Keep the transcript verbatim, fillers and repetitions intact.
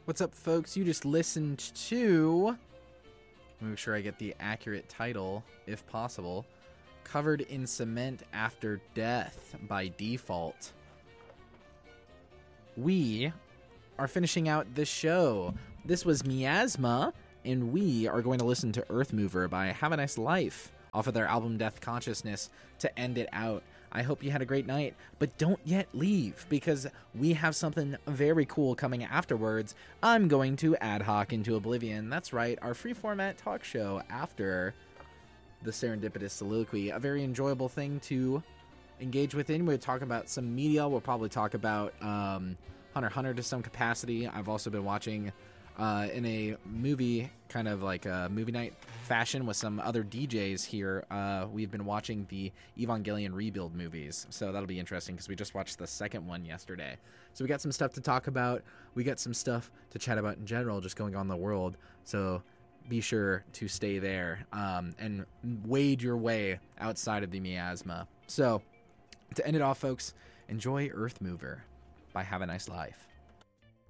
What's up, folks? You just listened to... Make sure I get the accurate title, if possible. Covered in Cement After Death by Default. We are finishing out this show. This was Miasma, and we are going to listen to Earthmover by Have a Nice Life off of their album Death Consciousness to end it out. I hope you had a great night, but don't yet leave, because we have something very cool coming afterwards. I'm going to ad hoc into oblivion. That's right, our free format talk show after the Serendipitous Soliloquy. A very enjoyable thing to engage within. We'll talk about some media. We'll probably talk about um, Hunter x Hunter to some capacity. I've also been watching uh, in a movie, kind of like a movie night fashion with some other D Js here. Uh, we've been watching the Evangelion Rebuild movies, so that'll be interesting because we just watched the second one yesterday. So we got some stuff to talk about. We got some stuff to chat about in general, just going on in the world. So be sure to stay there um, and wade your way outside of the miasma. So to end it off, folks, enjoy Earthmover by Have a Nice Life.